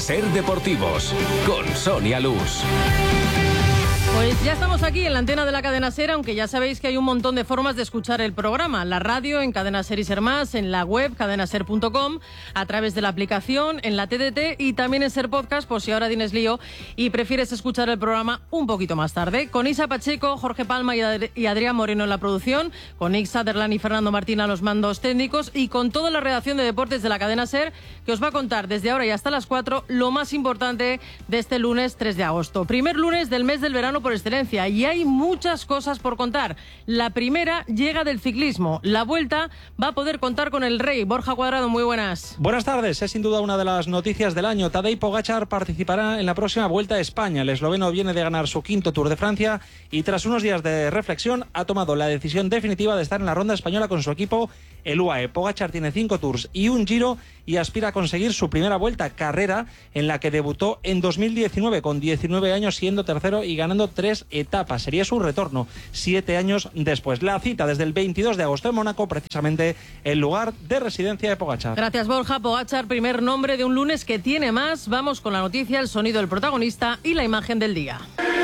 Ser Deportivos, con Sonia Luz. Pues ya estamos aquí en la antena de la Cadena Ser, aunque ya sabéis que hay un montón de formas de escuchar el programa. La radio, en Cadena Ser y Ser Más, en la web cadenaser.com, a través de la aplicación, en la TDT y también en Ser Podcast, por si ahora tienes lío y prefieres escuchar el programa un poquito más tarde. Con Isa Pacheco, Jorge Palma y Adrián Moreno en la producción, con Nick Sutherland y Fernando Martín a los mandos técnicos y con toda la redacción de deportes de la Cadena Ser, que os va a contar desde ahora y hasta las 4 lo más importante de este lunes 3 de agosto. Primer lunes del mes del verano por excelencia, y hay muchas cosas por contar. La primera llega del ciclismo. La Vuelta va a poder contar con el Rey. Borja Cuadrado, muy buenas. Buenas tardes. Es sin duda una de las noticias del año. Tadej Pogačar participará en la próxima Vuelta a España. El esloveno viene de ganar su quinto Tour de Francia y tras unos días de reflexión ha tomado la decisión definitiva de estar en la ronda española con su equipo, el UAE. Pogačar tiene 5 Tours y un Giro y aspira a conseguir su primera Vuelta, carrera en la que debutó en 2019 con 19 años, siendo tercero y ganando 3 etapas. Sería su retorno 7 años después. La cita desde el 22 de agosto en Mónaco, precisamente el lugar de residencia de Pogačar. Gracias, Borja. Pogačar, primer nombre de un lunes que tiene más. Vamos con la noticia, el sonido del protagonista y la imagen del día.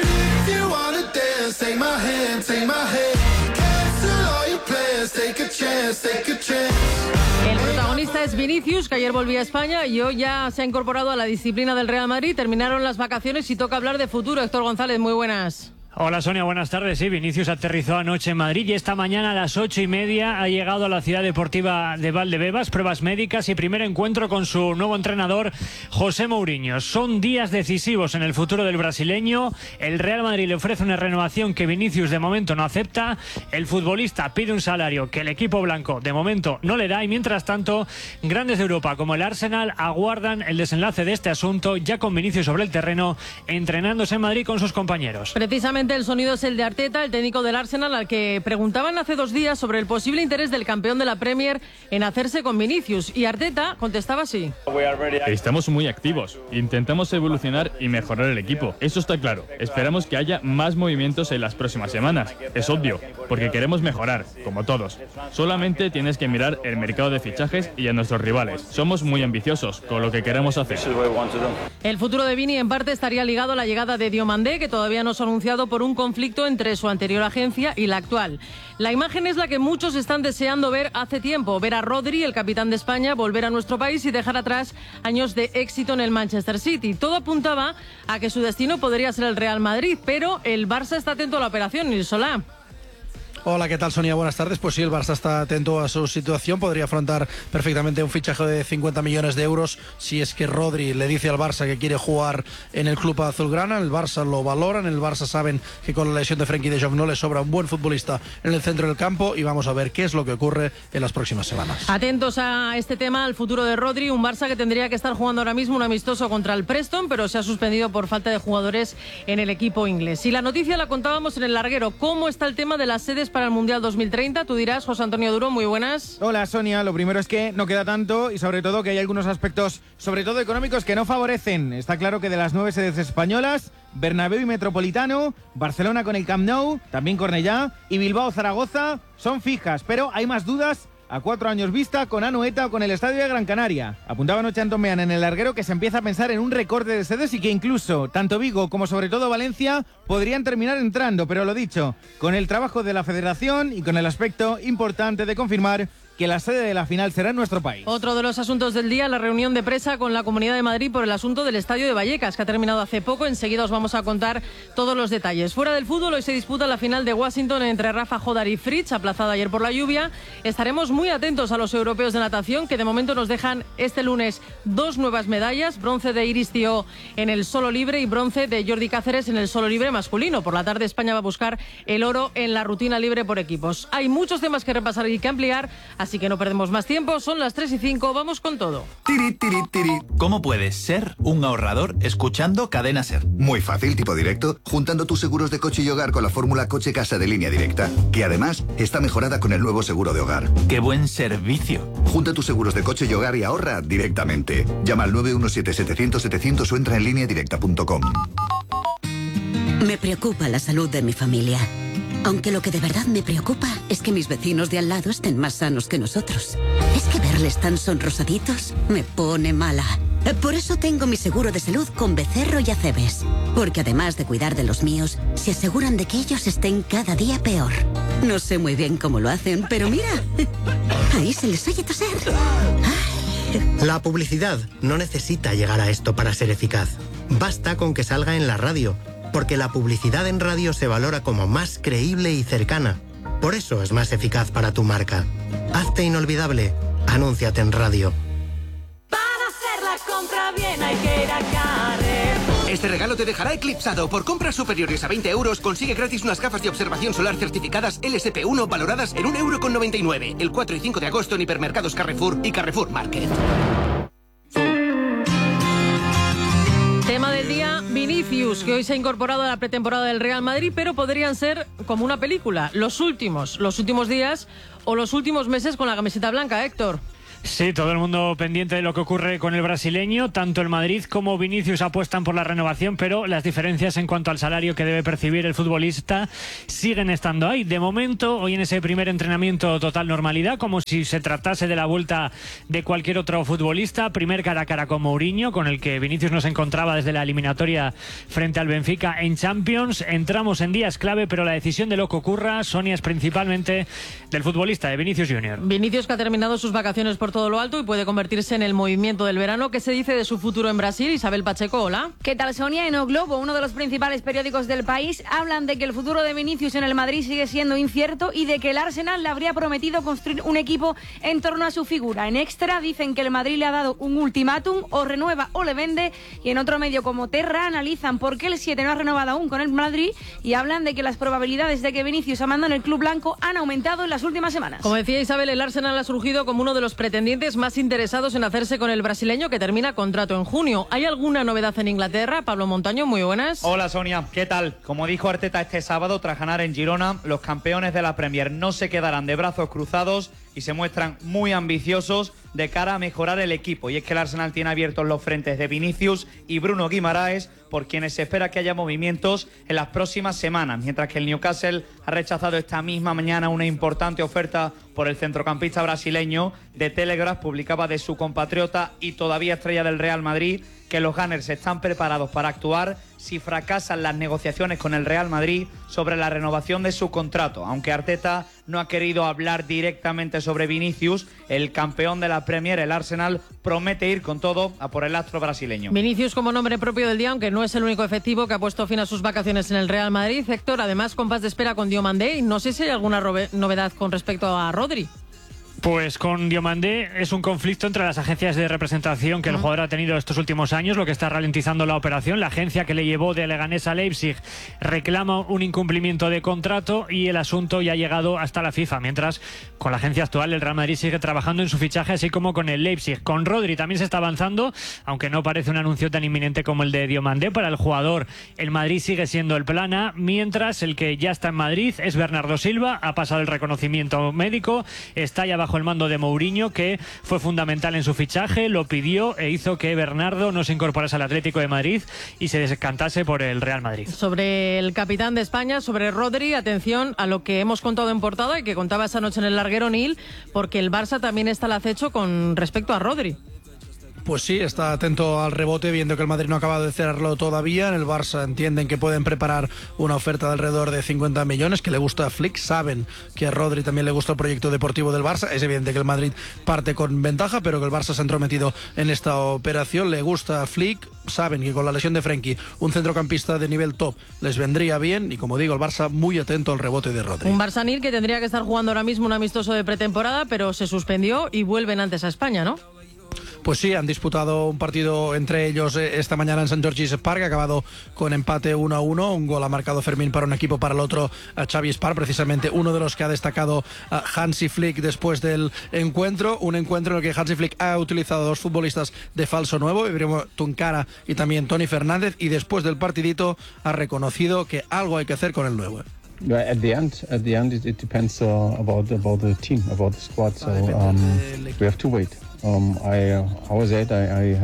El protagonista es Vinicius, que ayer volvía a España y hoy ya se ha incorporado a la disciplina del Real Madrid. Terminaron las vacaciones y toca hablar de futuro. Héctor González, muy buenas. Hola Sonia, buenas tardes. Sí, Vinicius aterrizó anoche en Madrid y esta mañana a las 8:30 ha llegado a la ciudad deportiva de Valdebebas, pruebas médicas y primer encuentro con su nuevo entrenador, José Mourinho. Son días decisivos en el futuro del brasileño. El Real Madrid le ofrece una renovación que Vinicius de momento no acepta. El futbolista pide un salario que el equipo blanco de momento no le da y mientras tanto, grandes de Europa como el Arsenal aguardan el desenlace de este asunto, ya con Vinicius sobre el terreno, entrenándose en Madrid con sus compañeros. Precisamente el sonido es el de Arteta, el técnico del Arsenal, al que preguntaban hace 2 días sobre el posible interés del campeón de la Premier en hacerse con Vinicius, y Arteta contestaba así. Estamos muy activos, intentamos evolucionar y mejorar el equipo, eso está claro. Esperamos que haya más movimientos en las próximas semanas, es obvio, porque queremos mejorar, como todos. Solamente tienes que mirar el mercado de fichajes y a nuestros rivales. Somos muy ambiciosos con lo que queremos hacer. El futuro de Vini en parte estaría ligado a la llegada de Diomandé, que todavía no se ha anunciado por un conflicto entre su anterior agencia y la actual. La imagen es la que muchos están deseando ver hace tiempo, ver a Rodri, el capitán de España, volver a nuestro país y dejar atrás años de éxito en el Manchester City. Todo apuntaba a que su destino podría ser el Real Madrid, pero el Barça está atento a la operación, Nil Solá. Hola, ¿qué tal, Sonia? Buenas tardes. Pues sí, el Barça está atento a su situación. Podría afrontar perfectamente un fichaje de 50 millones de euros si es que Rodri le dice al Barça que quiere jugar en el club azulgrana. El Barça lo valoran. El Barça saben que con la lesión de Frenkie de Jong no le sobra un buen futbolista en el centro del campo y vamos a ver qué es lo que ocurre en las próximas semanas. Atentos a este tema, al futuro de Rodri. Un Barça que tendría que estar jugando ahora mismo un amistoso contra el Preston, pero se ha suspendido por falta de jugadores en el equipo inglés. Y la noticia la contábamos en el larguero. ¿Cómo está el tema de las sedes para el Mundial 2030? Tú dirás, José Antonio Duro, muy buenas. Hola Sonia, lo primero es que no queda tanto y sobre todo que hay algunos aspectos, sobre todo económicos, que no favorecen. Está claro que de las 9 sedes españolas, Bernabéu y Metropolitano, Barcelona con el Camp Nou, también Cornellá y Bilbao-Zaragoza son fijas, pero hay más dudas a 4 años vista con Anoeta o con el Estadio de Gran Canaria. Apuntaba anoche Antón Meana en el larguero que se empieza a pensar en un recorte de sedes y que incluso tanto Vigo como sobre todo Valencia podrían terminar entrando, pero lo dicho, con el trabajo de la Federación y con el aspecto importante de confirmar que la sede de la final será en nuestro país. Otro de los asuntos del día, la reunión de presa con la Comunidad de Madrid por el asunto del Estadio de Vallecas, que ha terminado hace poco. Enseguida os vamos a contar todos los detalles. Fuera del fútbol, hoy se disputa la final de Washington entre Rafa Jodar y Fritz, aplazada ayer por la lluvia. Estaremos muy atentos a los europeos de natación, que de momento nos dejan este lunes 2 nuevas medallas, bronce de Iris Tío en el solo libre y bronce de Jordi Cáceres en el solo libre masculino. Por la tarde España va a buscar el oro en la rutina libre por equipos. Hay muchos temas que repasar y que ampliar, así que no perdemos más tiempo. Son las 3:05, vamos con todo. Tiri, tiri, tiri. ¿Cómo puedes ser un ahorrador escuchando Cadena Ser? Muy fácil, tipo directo, juntando tus seguros de coche y hogar con la fórmula Coche Casa de Línea Directa, que además está mejorada con el nuevo seguro de hogar. ¡Qué buen servicio! Junta tus seguros de coche y hogar y ahorra directamente. Llama al 917-700-700 o entra en lineadirecta.com. Me preocupa la salud de mi familia. Aunque lo que de verdad me preocupa es que mis vecinos de al lado estén más sanos que nosotros. Es que verles tan sonrosaditos me pone mala. Por eso tengo mi seguro de salud con Becerro y Acebes. Porque además de cuidar de los míos, se aseguran de que ellos estén cada día peor. No sé muy bien cómo lo hacen, pero mira, ahí se les oye toser. La publicidad no necesita llegar a esto para ser eficaz. Basta con que salga en la radio, porque la publicidad en radio se valora como más creíble y cercana. Por eso es más eficaz para tu marca. Hazte inolvidable. Anúnciate en radio. Compra bien, hay que ir a Carrefour. Este regalo te dejará eclipsado. Por compras superiores a 20 euros, consigue gratis unas gafas de observación solar certificadas LSP1 valoradas en 1,99 €. El 4 y 5 de agosto en hipermercados Carrefour y Carrefour Market. Tema del día, Vinicius, que hoy se ha incorporado a la pretemporada del Real Madrid, pero podrían ser como una película, los últimos días o los últimos meses con la camiseta blanca, Héctor. Sí, todo el mundo pendiente de lo que ocurre con el brasileño. Tanto el Madrid como Vinicius apuestan por la renovación, pero las diferencias en cuanto al salario que debe percibir el futbolista siguen estando ahí. De momento, hoy en ese primer entrenamiento, total normalidad, como si se tratase de la vuelta de cualquier otro futbolista. Primer cara a cara con Mourinho, con el que Vinicius no se encontraba desde la eliminatoria frente al Benfica en Champions. Entramos en días clave, pero la decisión de lo que ocurra, Sonia, es principalmente del futbolista, de Vinicius Junior. Vinicius, que ha terminado sus vacaciones por todo lo alto y puede convertirse en el movimiento del verano. ¿Qué se dice de su futuro en Brasil? Isabel Pacheco, hola. ¿Qué tal, Sonia? En O Globo, uno de los principales periódicos del país, hablan de que el futuro de Vinicius en el Madrid sigue siendo incierto y de que el Arsenal le habría prometido construir un equipo en torno a su figura. En Extra dicen que el Madrid le ha dado un ultimátum: o renueva o le vende. Y en otro medio como Terra analizan por qué el 7 no ha renovado aún con el Madrid y hablan de que las probabilidades de que Vinicius abandone el club blanco han aumentado en las últimas semanas. Como decía Isabel, el Arsenal ha surgido como uno de los pretendientes más interesados en hacerse con el brasileño, que termina contrato en junio. ¿Hay alguna novedad en Inglaterra? Pablo Montaño, muy buenas. Hola, Sonia, ¿qué tal? Como dijo Arteta este sábado tras ganar en Girona, los campeones de la Premier no se quedarán de brazos cruzados y se muestran muy ambiciosos de cara a mejorar el equipo. Y es que el Arsenal tiene abiertos los frentes de Vinicius y Bruno Guimaraes, por quienes se espera que haya movimientos en las próximas semanas, mientras que el Newcastle ha rechazado esta misma mañana una importante oferta por el centrocampista brasileño. The Telegraph publicaba de su compatriota y todavía estrella del Real Madrid que los Gunners están preparados para actuar si fracasan las negociaciones con el Real Madrid sobre la renovación de su contrato. Aunque Arteta no ha querido hablar directamente sobre Vinicius, el campeón de la Premier, el Arsenal, promete ir con todo a por el astro brasileño. Vinicius como nombre propio del día, aunque no es el único efectivo que ha puesto fin a sus vacaciones en el Real Madrid. Héctor, además, compás de espera con Diomandé. No sé si hay alguna novedad con respecto a Rodri. Pues con Diomandé es un conflicto entre las agencias de representación que el jugador ha tenido estos últimos años, lo que está ralentizando la operación. La agencia que le llevó de Leganés a Leipzig reclama un incumplimiento de contrato y el asunto ya ha llegado hasta la FIFA, mientras con la agencia actual el Real Madrid sigue trabajando en su fichaje, así como con el Leipzig. Con Rodri también se está avanzando, aunque no parece un anuncio tan inminente como el de Diomandé. Para el jugador, el Madrid sigue siendo el plan A, mientras el que ya está en Madrid es Bernardo Silva. Ha pasado el reconocimiento médico, está ya bajo el mando de Mourinho, que fue fundamental en su fichaje, lo pidió e hizo que Bernardo no se incorporase al Atlético de Madrid y se descantase por el Real Madrid. Sobre el capitán de España, sobre Rodri, atención a lo que hemos contado en portada y que contaba esa noche en el larguero Nil, porque el Barça también está al acecho con respecto a Rodri. Pues sí, está atento al rebote, viendo que el Madrid no ha acabado de cerrarlo todavía. En el Barça entienden que pueden preparar una oferta de alrededor de 50 millones, que le gusta a Flick. Saben que a Rodri también le gusta el proyecto deportivo del Barça. Es evidente que el Madrid parte con ventaja, pero que el Barça se ha entrometido en esta operación. Le gusta a Flick. Saben que con la lesión de Frenkie, un centrocampista de nivel top les vendría bien. Y como digo, el Barça muy atento al rebote de Rodri. Un Barça Nil que tendría que estar jugando ahora mismo un amistoso de pretemporada, pero se suspendió y vuelven antes a España, ¿no? Pues sí, han disputado un partido entre ellos esta mañana en St. George's Park, ha acabado con empate 1-1, un gol ha marcado Fermín para un equipo, para el otro a Xavi Espar, precisamente uno de los que ha destacado a Hansi Flick después del encuentro, un encuentro en el que Hansi Flick ha utilizado dos futbolistas de falso nuevo, Ibrahimovic Tunkara y también Toni Fernández, y después del partidito ha reconocido que algo hay que hacer con el nuevo. At the end, it depends about the team, about the squad. So we have to wait. I have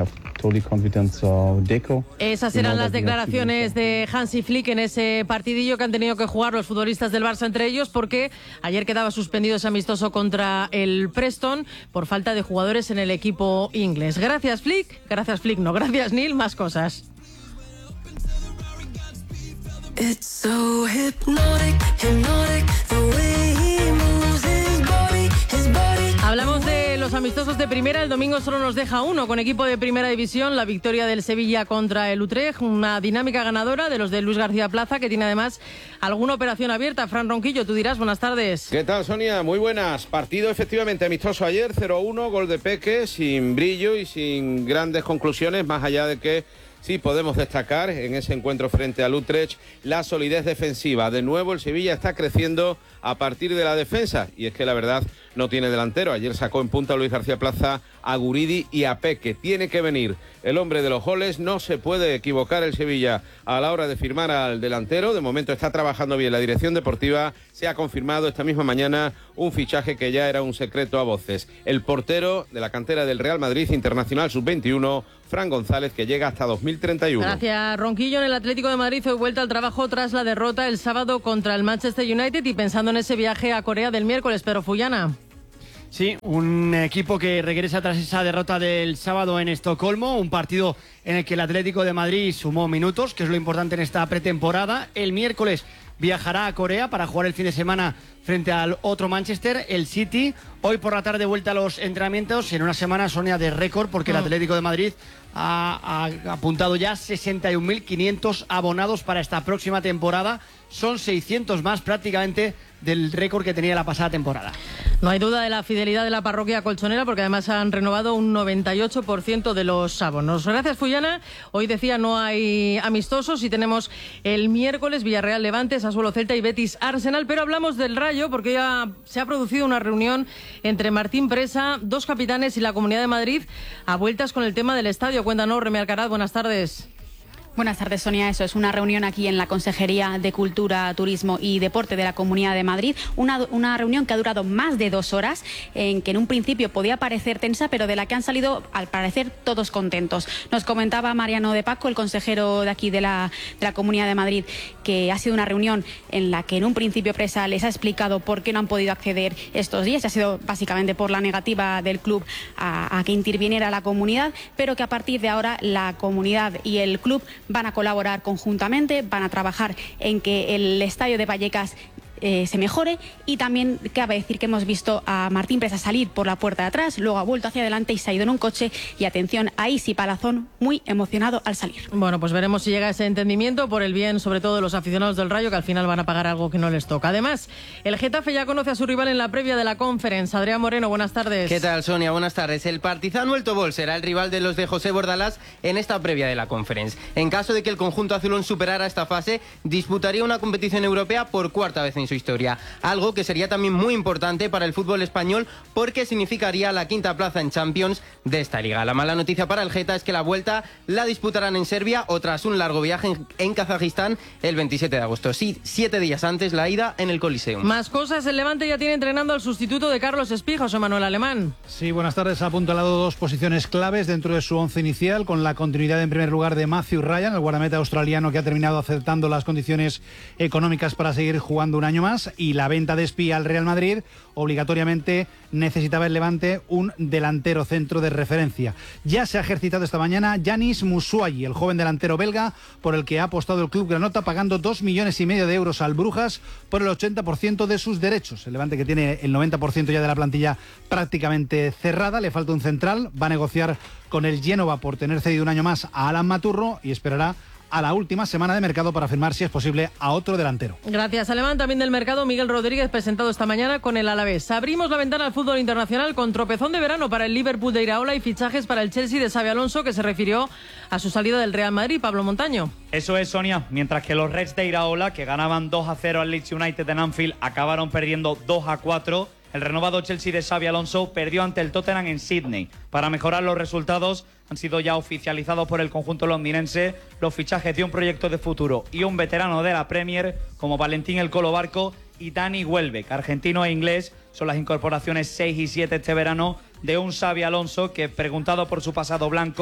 fully confident Deco. Esas eran las declaraciones de Hansi Flick en ese partidillo que han tenido que jugar los futbolistas del Barça entre ellos, porque ayer quedaba suspendido ese amistoso contra el Preston por falta de jugadores en el equipo inglés. Gracias Flick, no, gracias Neil, más cosas. It's so hypnotic, the way he moves his body. Hablamos de los amistosos de primera. El domingo solo nos deja uno con equipo de primera división, la victoria del Sevilla contra el Utrecht, una dinámica ganadora de los de Luis García Plaza, que tiene además alguna operación abierta. Fran Ronquillo, tú dirás, buenas tardes. ¿Qué tal, Sonia? Muy buenas. Partido efectivamente amistoso ayer, 0-1, gol de Peque, sin brillo y sin grandes conclusiones, más allá de que sí podemos destacar en ese encuentro frente al Utrecht la solidez defensiva. De nuevo el Sevilla está creciendo a partir de la defensa, y es que la verdad no tiene delantero. Ayer sacó en punta a Luis García Plaza, a Guridi y a Peque. Tiene que venir el hombre de los goles, no se puede equivocar el Sevilla a la hora de firmar al delantero. De momento está trabajando bien la dirección deportiva. Se ha confirmado esta misma mañana un fichaje que ya era un secreto a voces. El portero de la cantera del Real Madrid, internacional sub-21, Fran González, que llega hasta 2031. Gracias, Ronquillo. En el Atlético de Madrid hoy vuelta al trabajo tras la derrota el sábado contra el Manchester United y pensando en ese viaje a Corea del miércoles. Pero Fullana. Sí, un equipo que regresa tras esa derrota del sábado en Estocolmo, un partido en el que el Atlético de Madrid sumó minutos, que es lo importante en esta pretemporada. El miércoles viajará a Corea para jugar el fin de semana frente al otro Manchester, el City. Hoy por la tarde vuelta a los entrenamientos en una semana, Sonia, de récord, porque el Atlético de Madrid ha apuntado ya 61.500 abonados para esta próxima temporada. Son 600 más prácticamente del récord que tenía la pasada temporada. No hay duda de la fidelidad de la parroquia colchonera, porque además han renovado un 98% de los abonos. Gracias, Fullana. Hoy decía no hay amistosos y tenemos el miércoles Villarreal Levante, Sassuolo Celta y Betis Arsenal, pero hablamos del Rayo porque ya se ha producido una reunión entre Martín Presa, dos capitanes y la Comunidad de Madrid a vueltas con el tema del estadio. Cuéntanos, Remi Alcaraz, buenas tardes. Buenas tardes, Sonia. Eso es una reunión aquí en la Consejería de Cultura, Turismo y Deporte de la Comunidad de Madrid. Una reunión que ha durado más de 2 horas, en que en un principio podía parecer tensa, pero de la que han salido, al parecer, todos contentos. Nos comentaba Mariano de Paco, el consejero de aquí de la Comunidad de Madrid, que ha sido una reunión en la que en un principio Presa les ha explicado por qué no han podido acceder estos días. Ha sido básicamente por la negativa del club a que interviniera la comunidad, pero que a partir de ahora la comunidad y el club van a colaborar conjuntamente, van a trabajar en que el estadio de Vallecas se mejore. Y también cabe decir que hemos visto a Martín Presa salir por la puerta de atrás, luego ha vuelto hacia adelante y se ha ido en un coche. Y atención a Isi Palazón, muy emocionado al salir. Bueno, pues veremos si llega ese entendimiento por el bien, sobre todo de los aficionados del Rayo, que al final van a pagar algo que no les toca. Además, el Getafe ya conoce a su rival en la previa de la Conference. Adrián Moreno, buenas tardes. ¿Qué tal, Sonia? Buenas tardes. El Partizan El Tobol será el rival de los de José Bordalás en esta previa de la Conference. En caso de que el conjunto azulón superara esta fase, disputaría una competición europea por 4ª vez en su historia. Algo que sería también muy importante para el fútbol español, porque significaría la 5ª plaza en Champions de esta liga. La mala noticia para el Geta es que la vuelta la disputarán en Serbia o tras un largo viaje en Kazajistán el 27 de agosto. Sí, 7 días antes la ida en el Coliseum. Más cosas, el Levante ya tiene entrenando al sustituto de Carlos Espí, José Manuel Alemán. Sí, buenas tardes. Ha apuntalado 2 posiciones claves dentro de su once inicial, con la continuidad en primer lugar de Matthew Ryan, el guardameta australiano que ha terminado aceptando las condiciones económicas para seguir jugando un año más, y la venta de Espí al Real Madrid. Obligatoriamente necesitaba el Levante un delantero centro de referencia. Ya se ha ejercitado esta mañana Yanis Musuayi, el joven delantero belga, por el que ha apostado el club granota, pagando 2,5 millones de euros al Brujas por el 80% de sus derechos. El Levante, que tiene el 90% ya de la plantilla prácticamente cerrada, le falta un central, va a negociar con el Génova por tener cedido un año más a Alan Maturro y esperará a la última semana de mercado para firmar, si es posible, a otro delantero. Gracias, Alemán. También del mercado, Miguel Rodríguez, presentado esta mañana con el Alavés. Abrimos la ventana al fútbol internacional con tropezón de verano para el Liverpool de Iraola y fichajes para el Chelsea de Xabi Alonso, que se refirió a su salida del Real Madrid. Pablo Montaño. Eso es, Sonia. Mientras que los Reds de Iraola, que ganaban 2-0 al Leeds United en Anfield, acabaron perdiendo 2-4. El renovado Chelsea de Xabi Alonso perdió ante el Tottenham en Sydney. Para mejorar los resultados, han sido ya oficializados por el conjunto londinense los fichajes de un proyecto de futuro y un veterano de la Premier como Valentín El Colo Barco y Dani Welbeck, argentino e inglés. Son las incorporaciones 6 y 7 este verano de un Xabi Alonso que, preguntado por su pasado blanco,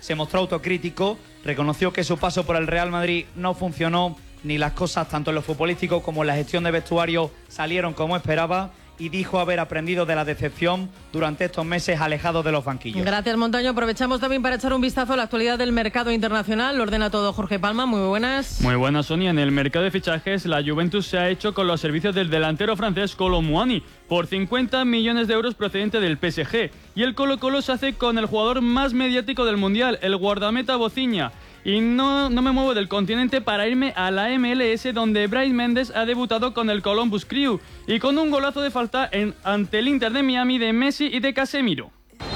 se mostró autocrítico, reconoció que su paso por el Real Madrid no funcionó, ni las cosas tanto en lo futbolístico como en la gestión de vestuario salieron como esperaba, y dijo haber aprendido de la decepción durante estos meses alejado de los banquillos. Gracias, Montaño. Aprovechamos también para echar un vistazo a la actualidad del mercado internacional. Lo ordena todo Jorge Palma. Muy buenas. Muy buenas, Sonia. En el mercado de fichajes, la Juventus se ha hecho con los servicios del delantero francés Kolo Muani por 50 millones de euros procedente del PSG. Y el Colo-Colo se hace con el jugador más mediático del Mundial, el guardameta Boziña. Y no me muevo del continente para irme a la MLS, donde Brais Méndez ha debutado con el Columbus Crew y con un golazo de falta ante el Inter de Miami de Messi y de Casemiro.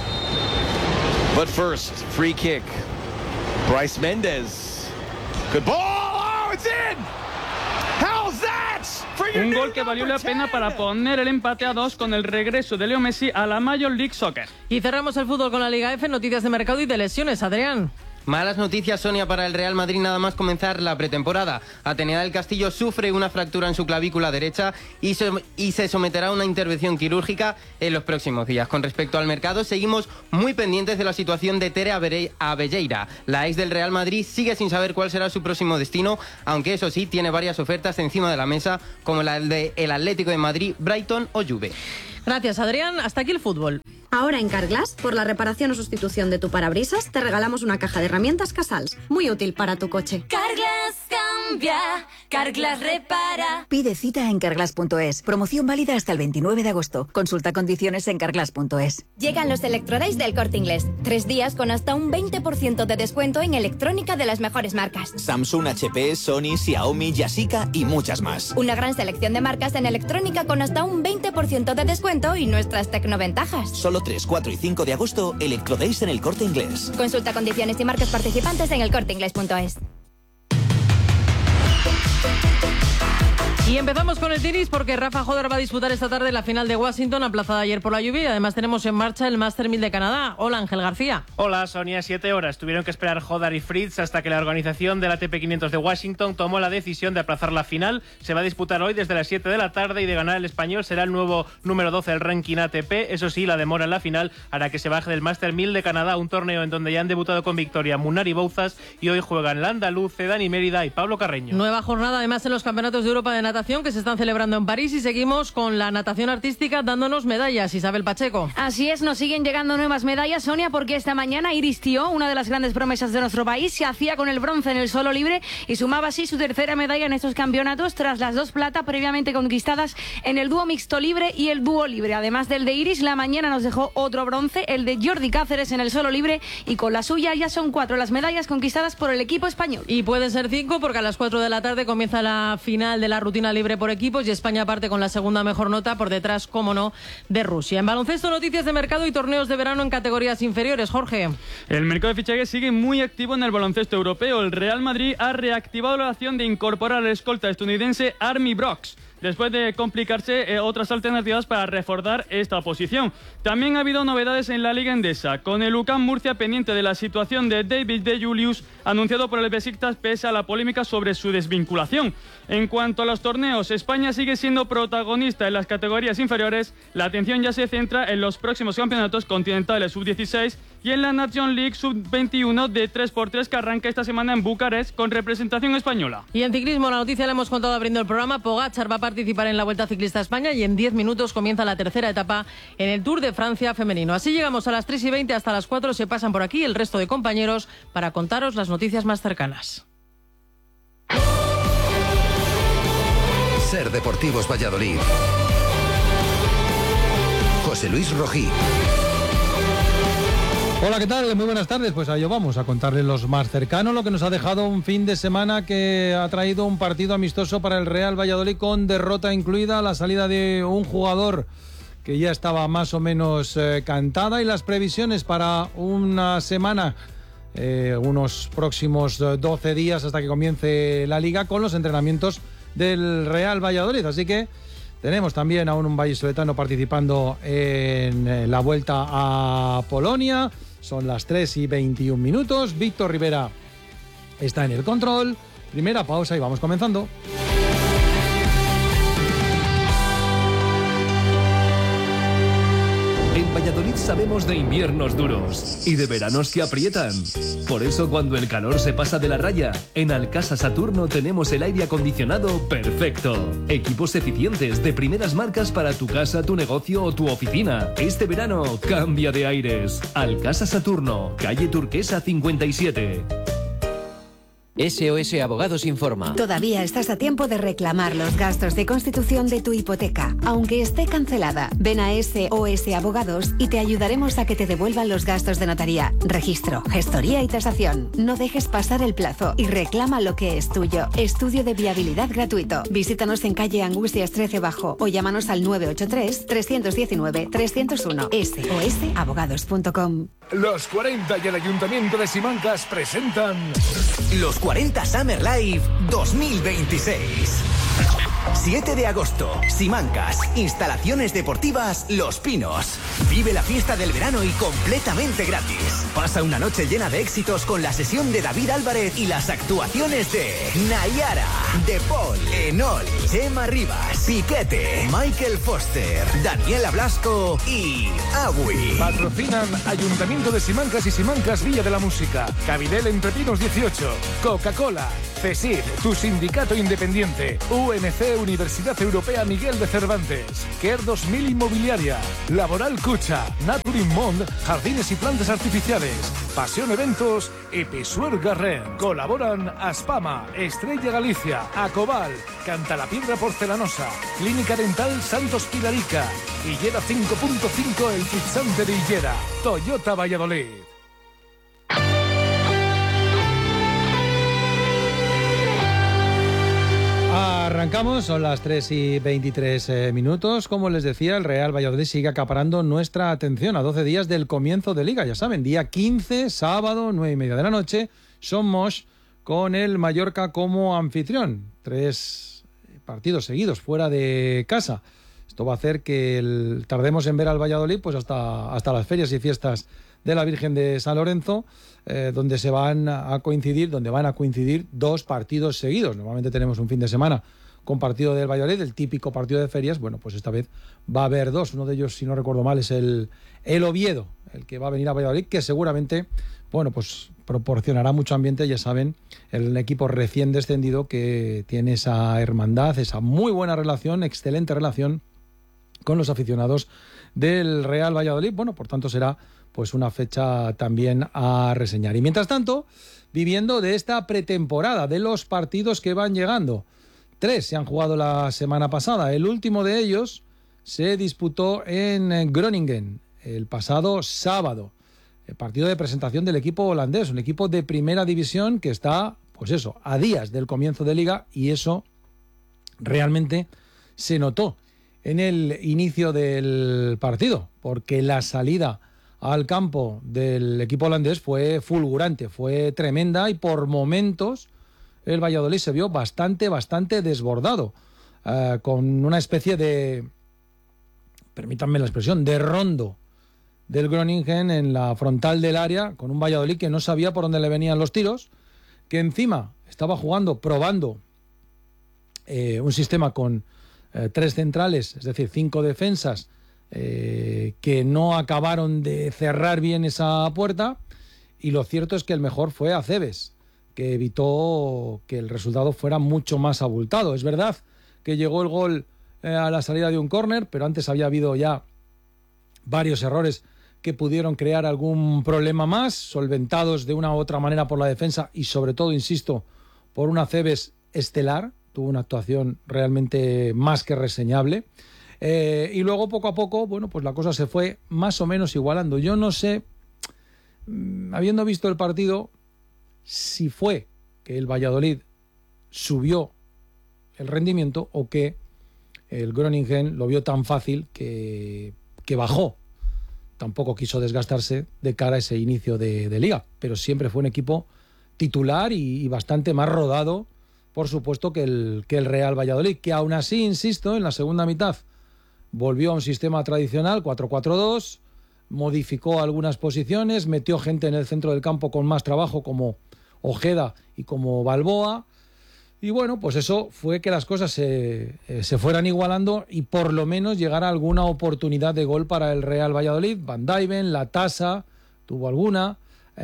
But first, free kick. Brais Méndez. Good ball. Oh, it's in. How's that? Un gol que valió la pena para poner el empate a 2 con el regreso de Leo Messi a la Major League Soccer. Y cerramos el fútbol con la Liga F, noticias de mercado y de lesiones. Adrián. Malas noticias, Sonia, para el Real Madrid nada más comenzar la pretemporada. Atenea del Castillo sufre una fractura en su clavícula derecha y se someterá a una intervención quirúrgica en los próximos días. Con respecto al mercado, seguimos muy pendientes de la situación de Tere Abelleira. La ex del Real Madrid sigue sin saber cuál será su próximo destino, aunque eso sí, tiene varias ofertas encima de la mesa, como la del Atlético de Madrid, Brighton o Juve. Gracias, Adrián. Hasta aquí el fútbol. Ahora en Carglass, por la reparación o sustitución de tu parabrisas, te regalamos una caja de herramientas Casals, muy útil para tu coche. Carglass cambia, Carglass repara. Pide cita en carglass.es. Promoción válida hasta el 29 de agosto. Consulta condiciones en carglass.es. Llegan los Electrodays del Corte Inglés. 3 días con hasta un 20% de descuento en electrónica de las mejores marcas. Samsung, HP, Sony, Xiaomi, Yashica y muchas más. Una gran selección de marcas en electrónica con hasta un 20% de descuento y nuestras tecnoventajas. Solo 3, 4 y 5 de agosto, Electrodays en el Corte Inglés. Consulta condiciones y marcas participantes en elcorteinglés.es. Y empezamos con el tenis porque Rafa Jodar va a disputar esta tarde la final de Washington, aplazada ayer por la lluvia, y además tenemos en marcha el Master 1000 de Canadá. Hola, Ángel García. Hola, Sonia. 7 horas. Tuvieron que esperar Jodar y Fritz hasta que la organización del ATP 500 de Washington tomó la decisión de aplazar la final. Se va a disputar hoy desde las 7 de la tarde y de ganar el español será el nuevo número 12 del ranking ATP. Eso sí, la demora en la final hará que se baje del Master 1000 de Canadá, un torneo en donde ya han debutado con victoria Munar y Bouzas, y hoy juegan la andaluz, Dani Mérida y Pablo Carreño. Nueva jornada además en los campeonatos de Europa de natación que se están celebrando en París, y seguimos con la natación artística dándonos medallas. Isabel Pacheco. Así es, nos siguen llegando nuevas medallas, Sonia, porque esta mañana Iris Tió, una de las grandes promesas de nuestro país, se hacía con el bronce en el solo libre y sumaba así su tercera medalla en estos campeonatos tras las 2 plata previamente conquistadas en el dúo mixto libre y el dúo libre. Además del de Iris, la mañana nos dejó otro bronce, el de Jordi Cáceres en el solo libre, y con la suya ya son 4 las medallas conquistadas por el equipo español. Y pueden ser 5 porque a las 4 de la tarde comienza la final de la rutina libre por equipos y España parte con la segunda mejor nota, por detrás, como no, de Rusia. En baloncesto, noticias de mercado y torneos de verano en categorías inferiores. Jorge. El mercado de fichajes sigue muy activo en el baloncesto europeo. El Real Madrid ha reactivado la acción de incorporar al escolta estadounidense Army Brooks, después de complicarse otras alternativas para reforzar esta posición. También ha habido novedades en la Liga Endesa, con el UCAM Murcia pendiente de la situación de David de Julius, anunciado por el Besiktas pese a la polémica sobre su desvinculación. En cuanto a los torneos, España sigue siendo protagonista en las categorías inferiores. La atención ya se centra en los próximos campeonatos continentales sub-16 y en la Nation League sub-21 de 3x3 que arranca esta semana en Bucarest con representación española. Y en ciclismo, la noticia la hemos contado abriendo el programa. Pogačar va a participar en la Vuelta Ciclista a España y en 10 minutos comienza la tercera etapa en el Tour de Francia femenino. Así llegamos a las 3:20, hasta las 4 se pasan por aquí el resto de compañeros para contaros las noticias más cercanas. Ser Deportivos Valladolid. José Luis Rojí. Hola, ¿qué tal? Muy buenas tardes. Pues a ello vamos a contarles los más cercanos, lo que nos ha dejado un fin de semana que ha traído un partido amistoso para el Real Valladolid con derrota incluida, la salida de un jugador que ya estaba más o menos cantada, y las previsiones para una semana, unos próximos 12 días hasta que comience la Liga con los entrenamientos del Real Valladolid. Así que tenemos también a un vallisoletano participando en la vuelta a Polonia. Son las 3:21. Víctor Rivera está en el control. Primera pausa y vamos comenzando. En Valladolid sabemos de inviernos duros y de veranos que aprietan. Por eso cuando el calor se pasa de la raya, en Alcasa Saturno tenemos el aire acondicionado perfecto. Equipos eficientes de primeras marcas para tu casa, tu negocio o tu oficina. Este verano cambia de aires. Alcasa Saturno, calle Turquesa 57. SOS Abogados informa. Todavía estás a tiempo de reclamar los gastos de constitución de tu hipoteca, aunque esté cancelada. Ven a SOS Abogados y te ayudaremos a que te devuelvan los gastos de notaría, registro, gestoría y tasación. No dejes pasar el plazo y reclama lo que es tuyo. Estudio de viabilidad gratuito. Visítanos en calle Angustias 13 Bajo o llámanos al 983-319-301. sosabogados.com. Los 40 y el Ayuntamiento de Simancas presentan Los 40 Summer Live 2026. 7 de agosto, Simancas, instalaciones deportivas Los Pinos. Vive la fiesta del verano y completamente gratis. Pasa una noche llena de éxitos con la sesión de David Álvarez y las actuaciones de Nayara, De Paul, Enol, Gemma Rivas, Piquete, Michael Foster, Daniela Blasco y Agui. Patrocinan Ayuntamiento de Simancas y Simancas Villa de la Música, Cabidel Entre Pinos 18, Coca-Cola, CESID, tu sindicato independiente, UNC Universidad Europea Miguel de Cervantes, Care 2000 Inmobiliaria, Laboral Cucha, Naturin Mond, Jardines y Plantas Artificiales, Pasión Eventos y Pisuer Garren. Colaboran Aspama, Estrella Galicia, Acobal, Cantalapiedra Porcelanosa, Clínica Dental Santos Pilarica, Hillera 5.5 El Fixante de Hillera, Toyota Valladolid. Arrancamos, son las 3:23 minutos. Como les decía, el Real Valladolid sigue acaparando nuestra atención a 12 días del comienzo de Liga. Ya saben, día 15, sábado, 9:30 de la noche, Somos con el Mallorca como anfitrión. 3 partidos seguidos fuera de casa. Esto va a hacer que tardemos en ver al Valladolid pues hasta las ferias y fiestas de la Virgen de San Lorenzo, donde van a coincidir 2 partidos seguidos. Normalmente tenemos un fin de semana con partido del Valladolid, el típico partido de ferias. Bueno, pues esta vez va a haber 2. Uno de ellos, si no recuerdo mal, es el Oviedo, el que va a venir a Valladolid, que seguramente, bueno, pues proporcionará mucho ambiente. Ya saben, el equipo recién descendido que tiene esa hermandad, esa muy buena relación, excelente relación con los aficionados del Real Valladolid. Bueno, por tanto será pues una fecha también a reseñar. Y mientras tanto, viviendo de esta pretemporada, de los partidos que van llegando. 3 se han jugado la semana pasada. El último de ellos se disputó en Groningen el pasado sábado. El partido de presentación del equipo holandés, un equipo de primera división que está, pues eso, a días del comienzo de Liga, y eso realmente se notó en el inicio del partido, porque la salida al campo del equipo holandés fue fulgurante, fue tremenda, y por momentos el Valladolid se vio bastante desbordado, con una especie de, permítanme la expresión, de rondo del Groningen en la frontal del área, con un Valladolid que no sabía por dónde le venían los tiros, que encima estaba probando un sistema con 3 centrales, es decir, 5 defensas, que no acabaron de cerrar bien esa puerta. Y lo cierto es que el mejor fue Acebes, que evitó que el resultado fuera mucho más abultado. Es verdad que llegó el gol a la salida de un córner, pero antes había habido ya varios errores que pudieron crear algún problema más, solventados de una u otra manera por la defensa y sobre todo, insisto, por un Acebes estelar. Tuvo una actuación realmente más que reseñable. Y luego, poco a poco, bueno, pues la cosa se fue más o menos igualando. Yo no sé, habiendo visto el partido, si fue que el Valladolid subió el rendimiento o que el Groningen lo vio tan fácil que bajó. Tampoco quiso desgastarse de cara a ese inicio de Liga, pero siempre fue un equipo titular y bastante más rodado, por supuesto, que el Real Valladolid, que aún así, insisto, en la segunda mitad volvió a un sistema tradicional, 4-4-2, modificó algunas posiciones, metió gente en el centro del campo con más trabajo como Ojeda y como Balboa. Y bueno, pues eso fue que las cosas se fueran igualando y por lo menos llegara alguna oportunidad de gol para el Real Valladolid. Van Dijven, Latasa, tuvo alguna,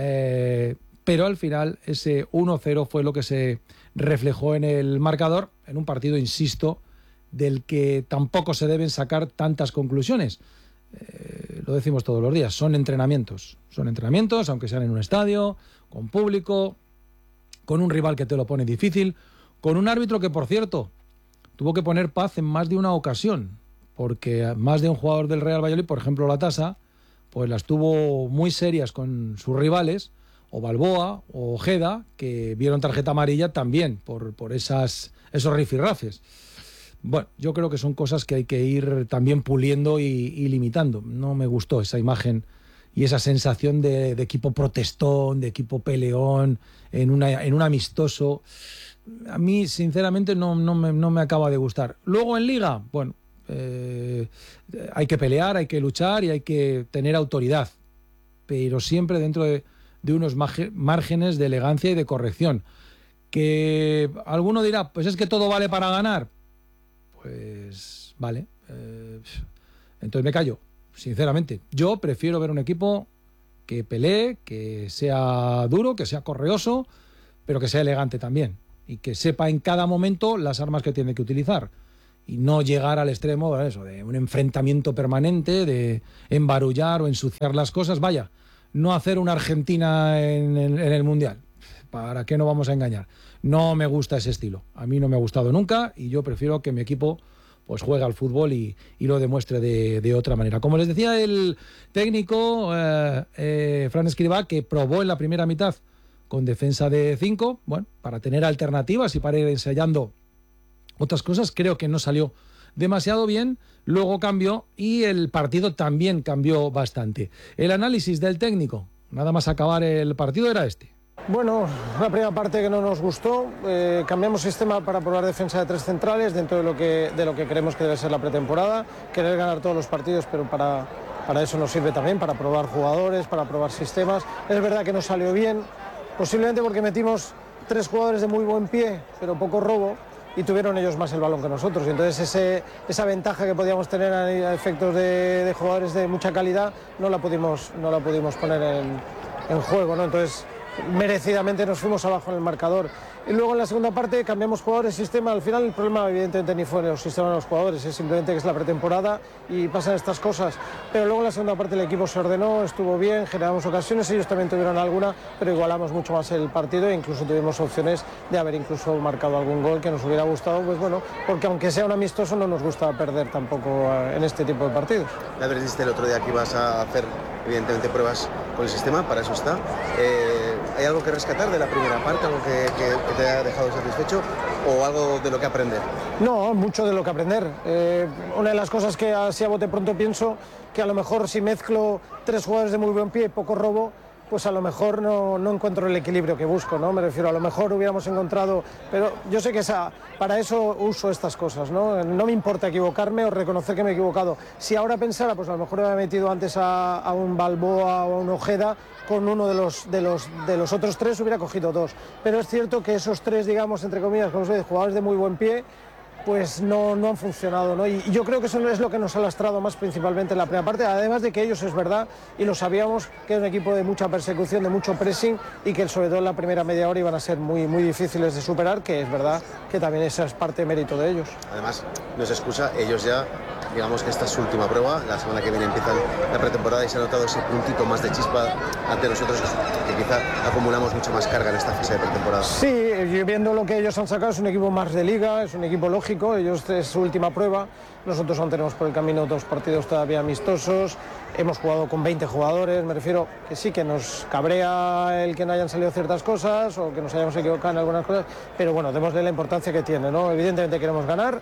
pero al final ese 1-0 fue lo que se reflejó en el marcador, en un partido, insisto, del que tampoco se deben sacar tantas conclusiones. Lo decimos todos los días, son entrenamientos, aunque sean en un estadio, con público, con un rival que te lo pone difícil, con un árbitro que, por cierto, tuvo que poner paz en más de una ocasión, porque más de un jugador del Real Valladolid, por ejemplo Latasa, pues las tuvo muy serias con sus rivales, o Balboa o Ojeda, que vieron tarjeta amarilla también por esos rifirrafes. Bueno, yo creo que son cosas que hay que ir también puliendo y limitando. No me gustó esa imagen y esa sensación de equipo protestón, de equipo peleón, en un amistoso. A mí, sinceramente, no me acaba de gustar. Luego en Liga, bueno, hay que pelear, hay que luchar y hay que tener autoridad, pero siempre dentro de unos márgenes de elegancia y de corrección. Que alguno dirá, pues es que todo vale para ganar. Pues vale, entonces me callo, sinceramente. Yo prefiero ver un equipo que pelee, que sea duro, que sea correoso, pero que sea elegante también y que sepa en cada momento las armas que tiene que utilizar y no llegar al extremo de un enfrentamiento permanente, de embarullar o ensuciar las cosas. Vaya, no hacer una Argentina en el Mundial. ¿Para qué no vamos a engañar? No me gusta ese estilo. A mí no me ha gustado nunca y yo prefiero que mi equipo pues juegue al fútbol y lo demuestre de otra manera. Como les decía el técnico Fran Escribá, que probó en la primera mitad con defensa de 5, bueno, para tener alternativas y para ir ensayando otras cosas, creo que no salió demasiado bien. Luego cambió y el partido también cambió bastante. El análisis del técnico, nada más acabar el partido, era este. Bueno, la primera parte que no nos gustó, cambiamos sistema para probar defensa de 3 centrales dentro de lo que creemos que debe ser la pretemporada, querer ganar todos los partidos, pero para eso nos sirve también, para probar jugadores, para probar sistemas. Es verdad que no salió bien, posiblemente porque metimos 3 jugadores de muy buen pie, pero poco robo, y tuvieron ellos más el balón que nosotros, y entonces esa ventaja que podíamos tener a efectos de jugadores de mucha calidad no la pudimos poner en juego, ¿no? Entonces merecidamente nos fuimos abajo en el marcador. Y luego en la segunda parte cambiamos jugadores, sistema. Al final el problema evidentemente ni fue los sistemas de los jugadores, es simplemente que es la pretemporada y pasan estas cosas. Pero luego en la segunda parte el equipo se ordenó, estuvo bien, generamos ocasiones, ellos también tuvieron alguna, pero igualamos mucho más el partido e incluso tuvimos opciones de haber incluso marcado algún gol que nos hubiera gustado, pues bueno, porque aunque sea un amistoso no nos gusta perder tampoco en este tipo de partidos. Ya dijiste el otro día que ibas a hacer evidentemente pruebas con el sistema, para eso está. ¿Hay algo que rescatar de la primera parte, algo que te ha dejado satisfecho o algo de lo que aprender? No, mucho de lo que aprender. Una de las cosas que así a bote pronto pienso, que a lo mejor si mezclo 3 jugadores de muy buen pie y poco robo, pues a lo mejor no encuentro el equilibrio que busco, ¿no? Me refiero, a lo mejor hubiéramos encontrado, pero yo sé que para eso uso estas cosas, ¿no? No me importa equivocarme o reconocer que me he equivocado. Si ahora pensara, pues a lo mejor hubiera metido antes a un Balboa o a un Ojeda, con uno de los otros 3 hubiera cogido 2. Pero es cierto que esos 3, digamos, entre comillas, como se dice, jugadores de muy buen pie, pues no han funcionado, ¿no? Y yo creo que eso es lo que nos ha lastrado más principalmente en la primera parte, además de que ellos, es verdad, y lo sabíamos, que es un equipo de mucha persecución, de mucho pressing, y que sobre todo en la primera media hora iban a ser muy, muy difíciles de superar, que es verdad que también esa es parte de mérito de ellos. Además, no es excusa, ellos ya, digamos que esta es su última prueba, la semana que viene empieza la pretemporada y se ha notado ese puntito más de chispa ante nosotros, que quizá acumulamos mucha más carga en esta fase de pretemporada. Sí, viendo lo que ellos han sacado, es un equipo más de liga, es un equipo lógico. Ellos es su última prueba, nosotros aún tenemos por el camino 2 partidos todavía amistosos, hemos jugado con 20 jugadores, me refiero que sí que nos cabrea el que no hayan salido ciertas cosas o que nos hayamos equivocado en algunas cosas, pero bueno, démosle la importancia que tiene, ¿no? Evidentemente queremos ganar,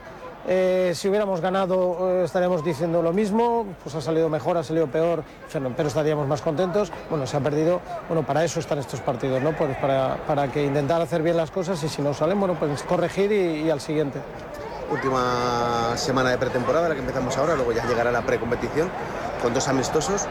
si hubiéramos ganado estaríamos diciendo lo mismo, pues ha salido mejor, ha salido peor, pero estaríamos más contentos. Bueno, se ha perdido, bueno, para eso están estos partidos, ¿no? Pues para que intentar hacer bien las cosas y si no salen, bueno, pues corregir y al siguiente. Última semana de pretemporada, la que empezamos ahora, luego ya llegará la precompetición. con 2 amistosos,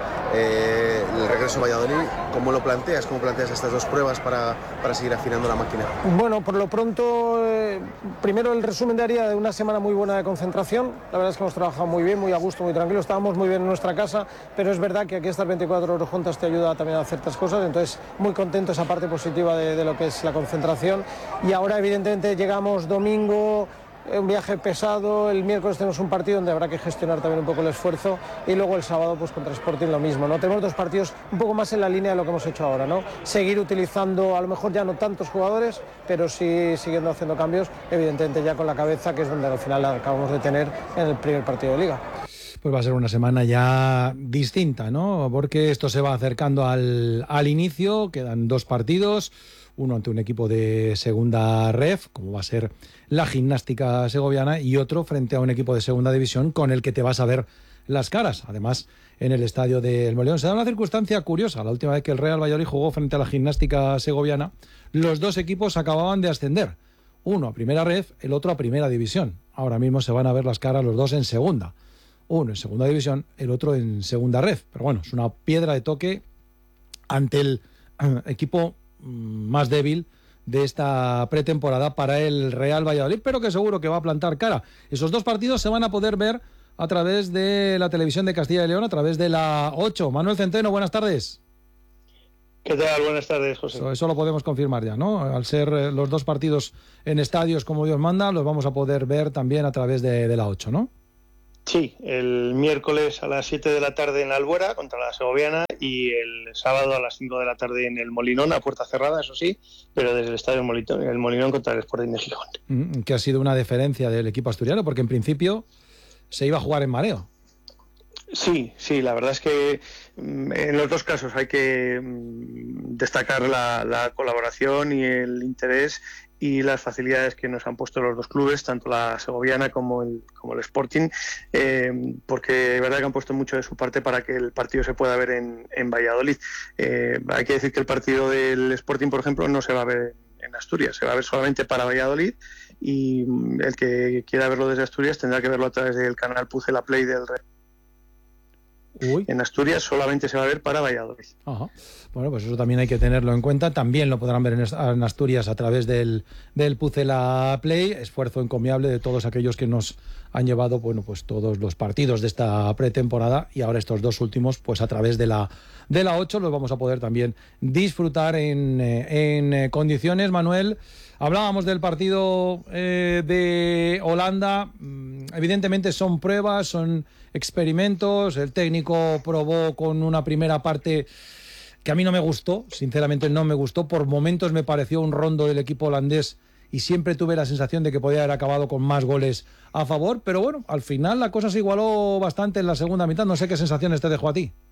el regreso a Valladolid, ¿cómo lo planteas? ¿Cómo planteas estas 2 pruebas para seguir afinando la máquina? Bueno, por lo pronto, primero el resumen de una semana muy buena de concentración. La verdad es que hemos trabajado muy bien, muy a gusto, muy tranquilo. Estábamos muy bien en nuestra casa, pero es verdad que aquí estar 24 horas juntas te ayuda también a hacer ciertas cosas. Entonces, muy contento esa parte positiva de lo que es la concentración. Y ahora, evidentemente, llegamos domingo, un viaje pesado, el miércoles tenemos un partido donde habrá que gestionar también un poco el esfuerzo, y luego el sábado pues contra Sporting lo mismo, ¿no? Tenemos 2 partidos un poco más en la línea de lo que hemos hecho ahora, ¿no? Seguir utilizando, a lo mejor ya no tantos jugadores, pero sí siguiendo haciendo cambios, evidentemente ya con la cabeza, que es donde al final la acabamos de tener en el primer partido de Liga. Pues va a ser una semana ya distinta, ¿no? Porque esto se va acercando al inicio, quedan 2 partidos, uno ante un equipo de segunda ref, como va a ser la Gimnástica Segoviana, y otro frente a un equipo de segunda división con el que te vas a ver las caras. Además, en el estadio del Molinón se da una circunstancia curiosa. La última vez que el Real Valladolid jugó frente a la Gimnástica Segoviana, los 2 equipos acababan de ascender. Uno a primera ref, el otro a primera división. Ahora mismo se van a ver las caras los 2 en segunda. Uno en segunda división, el otro en segunda ref. Pero bueno, es una piedra de toque ante el equipo más débil de esta pretemporada para el Real Valladolid, pero que seguro que va a plantar cara. Esos 2 partidos se van a poder ver a través de la televisión de Castilla y León, a través de la 8. Manuel Centeno, buenas tardes. ¿Qué tal? Buenas tardes, José. Eso lo podemos confirmar ya, ¿no? Al ser los 2 partidos en estadios como Dios manda, los vamos a poder ver también a través de la 8, ¿no? Sí, el miércoles a las 7 de la tarde en Albuera contra la Segoviana, y el sábado a las 5 de la tarde en el Molinón, a puerta cerrada, eso sí, pero desde el estadio el Molinón contra el Sporting de Gijón. Que ha sido una deferencia del equipo asturiano, porque en principio se iba a jugar en mareo. Sí, la verdad es que en los 2 casos hay que destacar la colaboración y el interés y las facilidades que nos han puesto los 2 clubes, tanto la Segoviana como el Sporting, porque es verdad que han puesto mucho de su parte para que el partido se pueda ver en Valladolid. Hay que decir que el partido del Sporting, por ejemplo, no se va a ver en Asturias, se va a ver solamente para Valladolid, y el que quiera verlo desde Asturias tendrá que verlo a través del canal Pucela Play del Real. En Asturias solamente se va a ver para Valladolid. Ajá. Bueno, pues eso también hay que tenerlo en cuenta. También lo podrán ver en Asturias a través del Pucela Play. Esfuerzo encomiable de todos aquellos que nos han llevado, bueno, pues todos los partidos de esta pretemporada, y ahora estos 2 últimos, pues a través de la 8 los vamos a poder también disfrutar en condiciones. Manuel, hablábamos del partido de Holanda. Evidentemente son pruebas, son experimentos. El técnico probó con una primera parte que a mí no me gustó, sinceramente no me gustó. Por momentos me pareció un rondo del equipo holandés, y siempre tuve la sensación de que podía haber acabado con más goles a favor, pero bueno, al final la cosa se igualó bastante en la segunda mitad. No sé qué sensaciones te dejó a ti.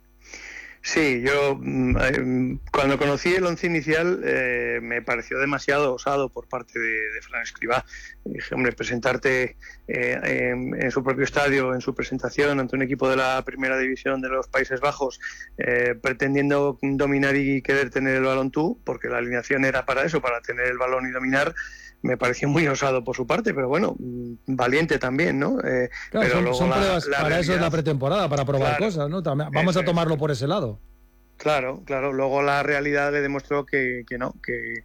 Sí, yo cuando conocí el once inicial me pareció demasiado osado por parte de Fran Escribá. Dije, hombre, presentarte en su propio estadio, en su presentación ante un equipo de la primera división de los Países Bajos, pretendiendo dominar y querer tener el balón tú, porque la alineación era para eso, para tener el balón y dominar, me pareció muy osado por su parte, pero bueno, valiente también, ¿no? Claro, pero son pruebas, para realidad, eso es la pretemporada, para probar cosas, ¿no? Vamos a tomarlo por ese lado. Claro. Luego la realidad le demostró que no,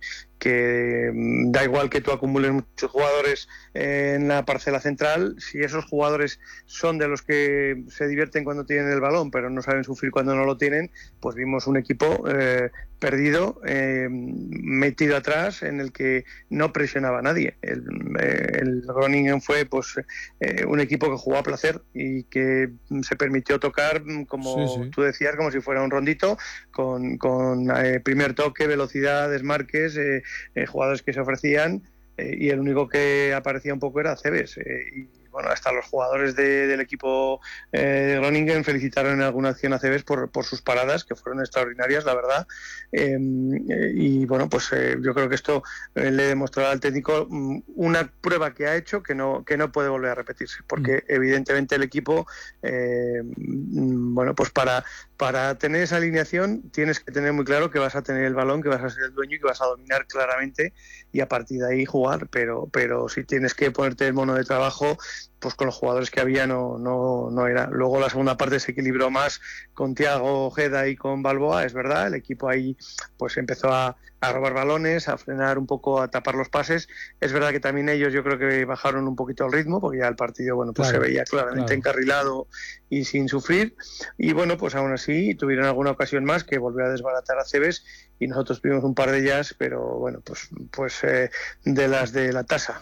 que da igual que tú acumules muchos jugadores en la parcela central, si esos jugadores son de los que se divierten cuando tienen el balón, pero no saben sufrir cuando no lo tienen, pues vimos un equipo perdido, metido atrás, en el que no presionaba a nadie. El Groningen fue pues un equipo que jugó a placer y que se permitió tocar, como tú decías, como si fuera un rondito, con primer toque, velocidad, desmarques, jugadores que se ofrecían, y el único que aparecía un poco era Cebes, y bueno, hasta los jugadores del equipo de Groningen felicitaron en alguna acción a Cebes por sus paradas, que fueron extraordinarias, la verdad, y bueno, pues yo creo que esto le demostrará al técnico una prueba que ha hecho que no puede volver a repetirse, porque evidentemente el equipo, bueno, pues para tener esa alineación tienes que tener muy claro que vas a tener el balón, que vas a ser el dueño y que vas a dominar claramente, y a partir de ahí jugar, pero si tienes que ponerte el mono de trabajo, pues con los jugadores que había no era. Luego la segunda parte se equilibró más con Thiago, Ojeda y con Balboa, es verdad, el equipo ahí pues empezó a robar balones, a frenar un poco, a tapar los pases. Es verdad que también ellos yo creo que bajaron un poquito el ritmo, porque ya el partido, bueno, pues claro, se veía claramente encarrilado y sin sufrir, y bueno, pues aún así tuvieron alguna ocasión más que volvió a desbaratar a Cebes, y nosotros tuvimos un par de ellas, pero bueno, pues de las de la tasa.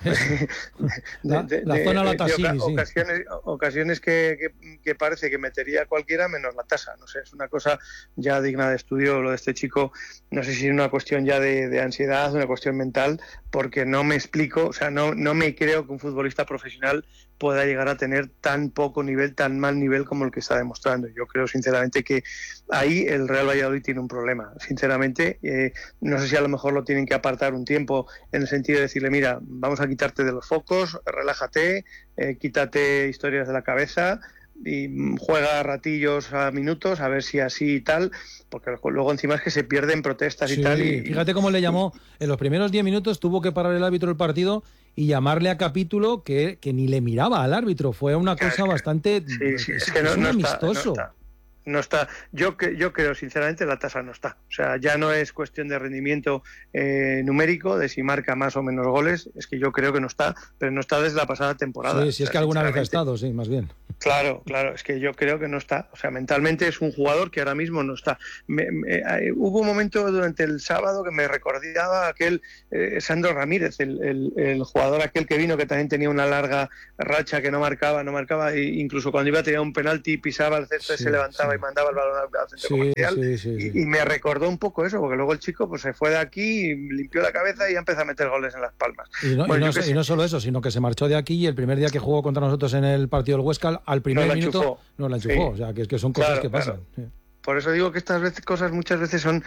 La zona la tasini, sí. Ocasiones que parece que metería cualquiera menos la tasa, no sé, es una cosa ya digna de estudio lo de este chico. No sé si es una cuestión ya de ansiedad, una cuestión mental, porque no me explico, o sea, no me creo que un futbolista profesional pueda llegar a tener tan poco nivel, tan mal nivel como el que está demostrando. Yo creo sinceramente que ahí el Real Valladolid tiene un problema, sinceramente. No sé si a lo mejor lo tienen que apartar un tiempo, en el sentido de decirle, mira, vamos a quitarte de los focos, relájate, quítate historias de la cabeza y juega a ratillos, a minutos, a ver si así y tal, porque luego encima es que se pierden protestas y tal. Y fíjate cómo le llamó, en los primeros 10 minutos tuvo que parar el árbitro el partido y llamarle a Capítulo que ni le miraba al árbitro. Fue una cosa bastante... es que no amistoso. No está. Yo creo sinceramente la tasa no está. O sea, ya no es cuestión de rendimiento numérico, de si marca más o menos goles. Es que yo creo que no está, pero no está desde la pasada temporada. Sí, si es que alguna vez ha estado, sí, más bien. Claro, es que yo creo que no está. O sea, mentalmente es un jugador que ahora mismo no está. Hubo un momento durante el sábado que me recordaba aquel Sandro Ramírez, el jugador aquel que vino, que también tenía una larga racha que no marcaba, e incluso cuando iba a tirar un penalti pisaba el césped, se levantaba y mandaba el balón al centro comercial. Y me recordó un poco eso, porque luego el chico pues se fue de aquí, limpió la cabeza y ya empezó a meter goles en Las Palmas. Y no solo eso, sino que se marchó de aquí y el primer día que jugó contra nosotros en el partido del Huesca, al primer minuto no la enchufó. O sea, que son cosas que pasan. Sí. Por eso digo que estas cosas muchas veces son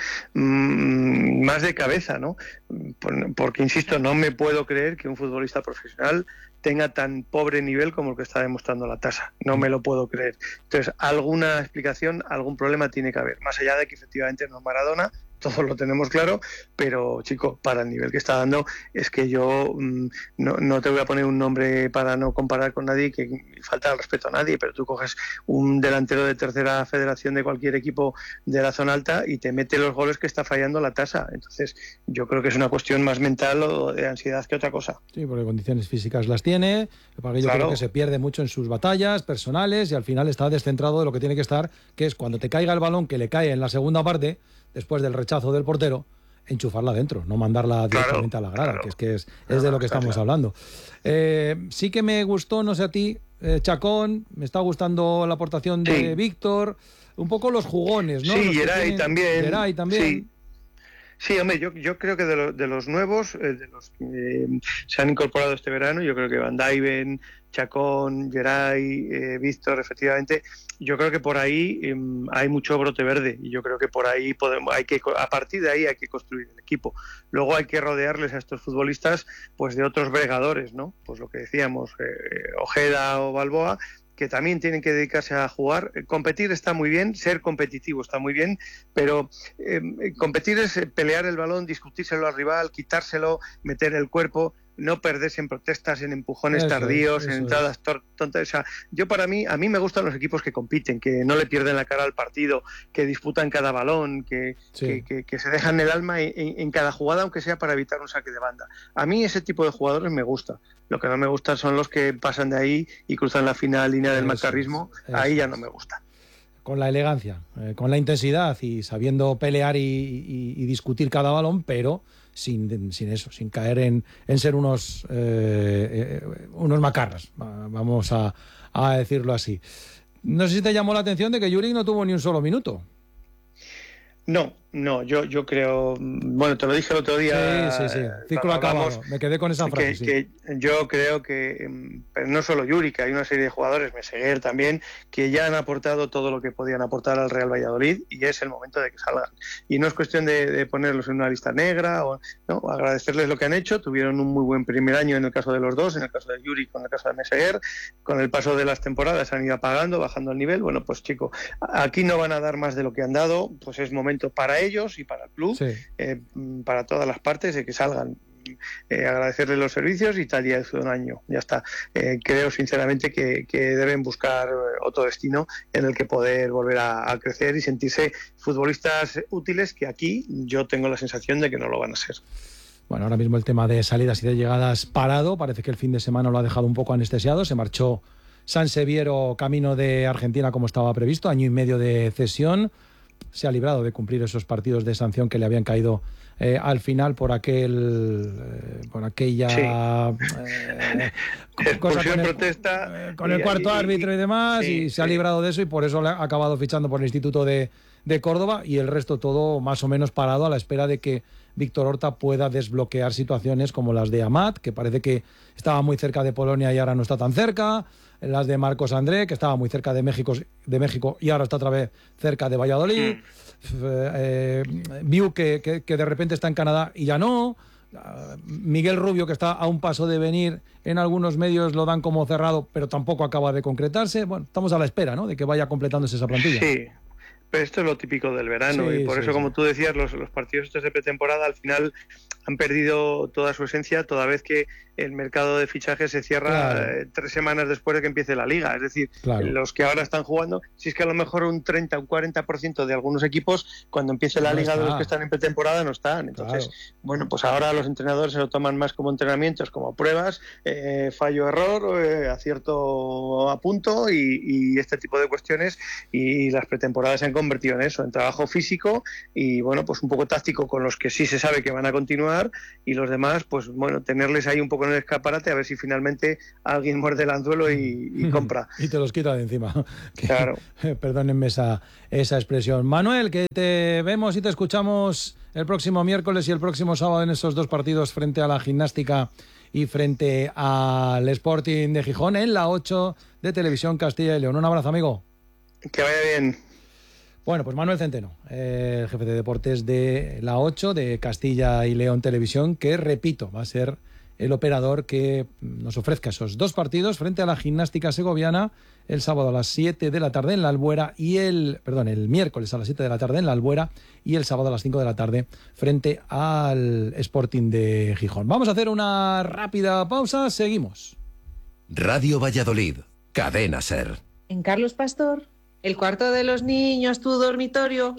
más de cabeza, ¿no? Porque, insisto, no me puedo creer que un futbolista profesional tenga tan pobre nivel como el que está demostrando la tasa. No me lo puedo creer. Entonces, alguna explicación, algún problema tiene que haber. Más allá de que efectivamente no es Maradona, todos lo tenemos claro, pero chico, para el nivel que está dando, es que yo no te voy a poner un nombre para no comparar con nadie, que falta el respeto a nadie, pero tú coges un delantero de tercera federación de cualquier equipo de la zona alta y te mete los goles que está fallando la tasa. Entonces yo creo que es una cuestión más mental o de ansiedad que otra cosa. Sí, porque condiciones físicas las tiene, porque yo creo que se pierde mucho en sus batallas personales y al final está descentrado de lo que tiene que estar, que es cuando te caiga el balón, que le cae en la segunda parte, después del rechazo del portero, enchufarla dentro, no mandarla directamente a la grada, que es de lo que estamos hablando. Sí que me gustó, no sé a ti, Chacón, me está gustando la aportación de Víctor, un poco los jugones, ¿no? Sí, Geray también. Sí, hombre, yo creo que de los nuevos, de los que se han incorporado este verano, yo creo que Van Dijven, Chacón, Geray, Víctor, efectivamente, yo creo que por ahí hay mucho brote verde y yo creo que por ahí a partir de ahí hay que construir el equipo. Luego hay que rodearles a estos futbolistas pues de otros bregadores, ¿no? Pues lo que decíamos, Ojeda o Balboa, que también tienen que dedicarse a jugar. Competir está muy bien, ser competitivo está muy bien, pero competir es pelear el balón, discutírselo al rival, quitárselo, meter el cuerpo, no perderse en protestas, en empujones tardíos, en entradas tontas. O sea, a mí me gustan los equipos que compiten, que no le pierden la cara al partido, que disputan cada balón, que se dejan el alma en cada jugada, aunque sea para evitar un saque de banda. A mí ese tipo de jugadores me gusta. Lo que no me gusta son los que pasan de ahí y cruzan la fina línea del macarrismo. Ahí ya no me gusta. Con la elegancia, con la intensidad y sabiendo pelear y discutir cada balón, pero sin eso, sin caer en ser unos macarras, vamos a decirlo así. No sé si te llamó la atención de que Juric no tuvo ni un solo minuto. No, yo creo, bueno, te lo dije el otro día. Sí, ciclo acabado, me quedé con esa frase. Que yo creo que, pero no solo Juric, hay una serie de jugadores, Meseguer también, que ya han aportado todo lo que podían aportar al Real Valladolid y es el momento de que salgan. Y no es cuestión de ponerlos en una lista negra, no, agradecerles lo que han hecho. Tuvieron un muy buen primer año en el caso de los dos, en el caso de Juric, en el caso de Meseguer. Con el paso de las temporadas han ido apagando, bajando el nivel. Bueno, pues chico, aquí no van a dar más de lo que han dado, pues es momento para ellos y para el club, para todas las partes, de que salgan. agradecerle los servicios y tal, ya hace un año, ya está. Creo sinceramente que deben buscar otro destino en el que poder volver a crecer y sentirse futbolistas útiles, que aquí yo tengo la sensación de que no lo van a ser. Bueno, ahora mismo el tema de salidas y de llegadas parado, parece que el fin de semana lo ha dejado un poco anestesiado, se marchó Sanseviero camino de Argentina como estaba previsto, año y medio de cesión, se ha librado de cumplir esos partidos de sanción que le habían caído al final por aquella cosa con el cuarto árbitro y demás, y se ha librado de eso, y por eso ha acabado fichando por el Instituto de Córdoba, y el resto todo más o menos parado a la espera de que Víctor Horta pueda desbloquear situaciones como las de Amat, que parece que estaba muy cerca de Polonia y ahora no está tan cerca, las de Marcos André, que estaba muy cerca de México y ahora está otra vez cerca de Valladolid, Viu que de repente está en Canadá y ya no, Miguel Rubio, que está a un paso de venir, en algunos medios lo dan como cerrado, pero tampoco acaba de concretarse. Bueno, estamos a la espera, ¿no?, de que vaya completándose esa plantilla. Sí. Pero esto es lo típico del verano, y por eso, como tú decías, los partidos estos de pretemporada al final han perdido toda su esencia, toda vez que el mercado de fichajes se cierra 3 semanas después de que empiece la liga. Es decir, los que ahora están jugando, si es que a lo mejor un 30 o un 40% de algunos equipos, cuando empiece la liga, de los que están en pretemporada, no están. Entonces, bueno, pues ahora los entrenadores se lo toman más como entrenamientos, como pruebas, fallo-error, acierto a punto y este tipo de cuestiones, y las pretemporadas se han convertido en eso, en trabajo físico y, bueno, pues un poco táctico con los que sí se sabe que van a continuar, y los demás, pues bueno, tenerles ahí un poco en el escaparate a ver si finalmente alguien muerde el anzuelo y compra. Y te los quita de encima. Claro. Perdónenme esa expresión. Manuel, que te vemos y te escuchamos el próximo miércoles y el próximo sábado en esos 2 partidos frente a la Gimnástica y frente al Sporting de Gijón en la 8 de Televisión Castilla y León. Un abrazo, amigo. Que vaya bien. Bueno, pues Manuel Centeno, el jefe de deportes de la 8 de Castilla y León Televisión, que, repito, va a ser el operador que nos ofrezca esos 2 partidos frente a la Gimnástica Segoviana el sábado a las 7 de la tarde en la Albuera y el miércoles a las 7 de la tarde en la Albuera y el sábado a las 5 de la tarde frente al Sporting de Gijón. Vamos a hacer una rápida pausa, seguimos. Radio Valladolid, Cadena SER. En Carlos Pastor, el cuarto de los niños, tu dormitorio.